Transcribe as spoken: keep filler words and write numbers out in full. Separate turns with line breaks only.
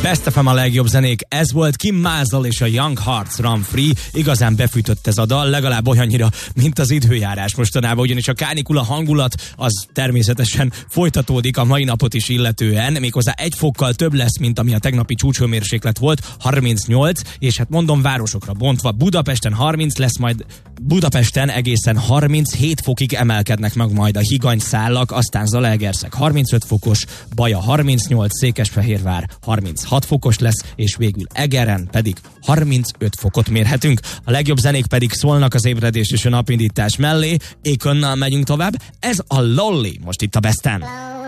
Best ef em a legjobb zenék, ez volt Kim Mazel és a Young Hearts Run Free. Igazán befűtött ez a dal, legalább olyannyira, mint az időjárás mostanában, ugyanis a kánikula hangulat az természetesen folytatódik a mai napot is illetően, méghozzá egy fokkal több lesz, mint ami a tegnapi csúcshőmérséklet volt, harmincnyolc, és hát mondom városokra bontva, Budapesten harminc lesz, majd Budapesten egészen harminchét fokig emelkednek meg majd a higanyszállak, aztán Zalaegerszeg harmincöt fokos, Baja harmincnyolc, Székesfehérvár harminchat fokos lesz, és végül Egeren pedig harmincöt fokot mérhetünk. A legjobb zenék pedig szólnak az ébredés és a napindítás mellé. Akonnal megyünk tovább. Ez a Lolly most itt a Besten.